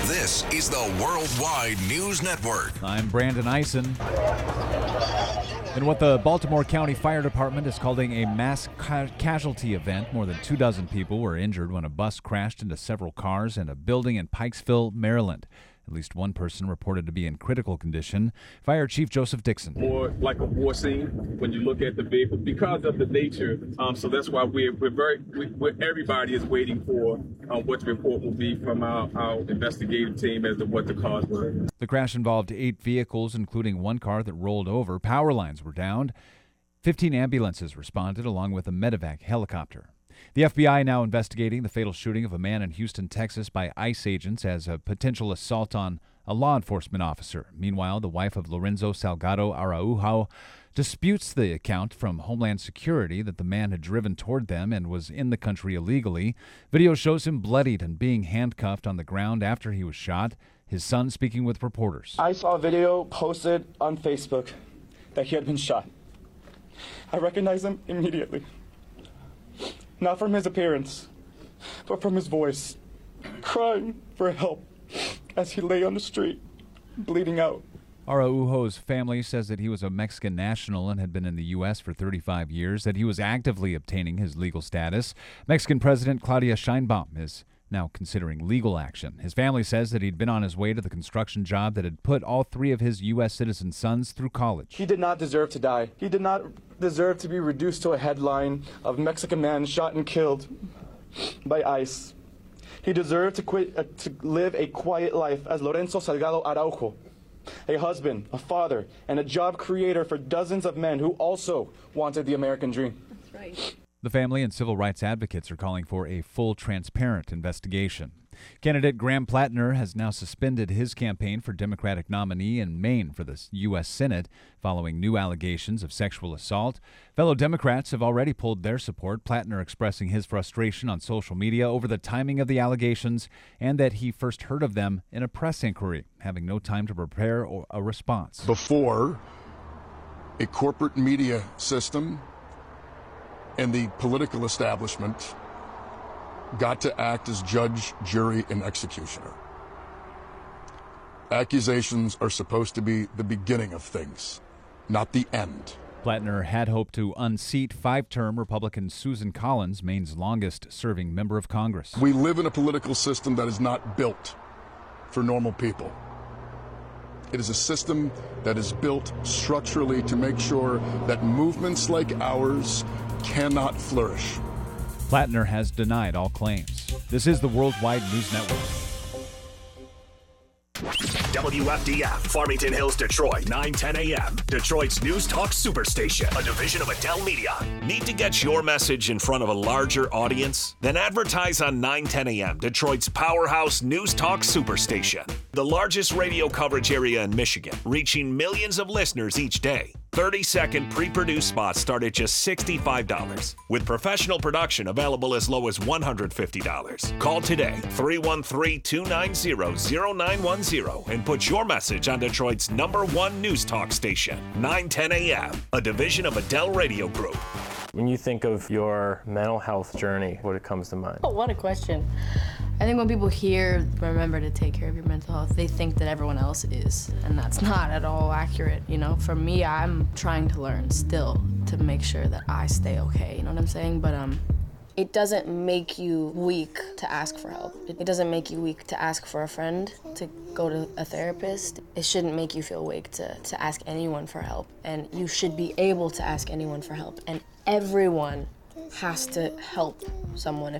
This is the Worldwide News Network. I'm Brandon Eisen. In what the Baltimore County Fire Department is calling a mass casualty event, more than 24 people were injured when a bus crashed into several cars in a building in Pikesville, Maryland. At least one person reported to be in critical condition. Fire Chief Joseph Dixon. More like a war scene when you look at the vehicle because of the nature. So that's why everybody is waiting for what the report will be from our investigative team as to what the cause were. The crash involved 8 vehicles, including one car that rolled over. Power lines were downed. 15 ambulances responded, along with a medevac helicopter. The FBI now investigating the fatal shooting of a man in Houston, Texas by ICE agents as a potential assault on a law enforcement officer. Meanwhile, the wife of Lorenzo Salgado Araujo disputes the account from Homeland Security that the man had driven toward them and was in the country illegally. Video shows him bloodied and being handcuffed on the ground after he was shot. His son speaking with reporters. I saw a video posted on Facebook that he had been shot. I recognized him immediately. Not from his appearance, but from his voice, crying for help as he lay on the street, bleeding out. Araujo's family says that he was a Mexican national and had been in the U.S. for 35 years, that he was actively obtaining his legal status. Mexican President Claudia Sheinbaum is now considering legal action. His family says that he'd been on his way to the construction job that had put all 3 of his U.S. citizen sons through college. He did not deserve to die. He did not deserve to be reduced to a headline of Mexican man shot and killed by ICE. He deserved to live a quiet life as Lorenzo Salgado Araujo, a husband, a father, and a job creator for dozens of men who also wanted the American dream. That's right. The family and civil rights advocates are calling for a full, transparent investigation. Candidate Graham Plattner has now suspended his campaign for Democratic nominee in Maine for the U.S. Senate following new allegations of sexual assault. Fellow Democrats have already pulled their support, Plattner expressing his frustration on social media over the timing of the allegations and that he first heard of them in a press inquiry, having no time to prepare a response. Before a corporate media system and the political establishment got to act as judge, jury, and executioner. Accusations are supposed to be the beginning of things, not the end. Plattner had hoped to unseat 5-term Republican Susan Collins, Maine's longest-serving member of Congress. We live in a political system that is not built for normal people. It is a system that is built structurally to make sure that movements like ours cannot flourish. Plattner has denied all claims. This is the Worldwide News Network. WFDF, Farmington Hills, Detroit, 9:10 a.m. Detroit's News Talk Superstation, a division of Adele Media. Need to get your message in front of a larger audience? Then advertise on 9:10 a.m., Detroit's powerhouse News Talk Superstation. The largest radio coverage area in Michigan, reaching millions of listeners each day. 30-second pre-produced spots start at just $65, with professional production available as low as $150. Call today, 313-290-0910, and put your message on Detroit's #1 news talk station, 9:10 a.m., a division of Adele Radio Group. When you think of your mental health journey, what comes to mind? Oh, what a question. I think when people hear, remember to take care of your mental health, they think that everyone else is, and that's not at all accurate, you know? For me, I'm trying to learn still to make sure that I stay okay, you know what I'm saying? But it doesn't make you weak to ask for help. It doesn't make you weak to ask for a friend, to go to a therapist. It shouldn't make you feel weak to ask anyone for help, and you should be able to ask anyone for help, and everyone has to help someone.